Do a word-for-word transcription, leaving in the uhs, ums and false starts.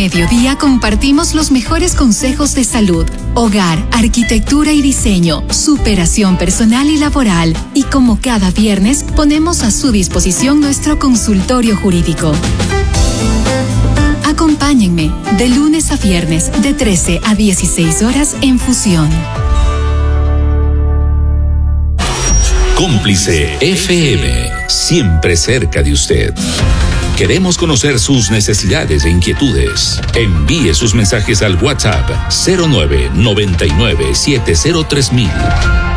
mediodía compartimos los mejores consejos de salud, hogar, arquitectura y diseño, superación personal y laboral. Y como cada viernes, ponemos a su disposición nuestro consultorio jurídico. Acompáñenme de lunes a viernes de trece a dieciséis horas en Fusión. Cómplice F M, siempre cerca de usted. Queremos conocer sus necesidades e inquietudes. Envíe sus mensajes al WhatsApp cero nueve noventa y nueve siete cero tres mil.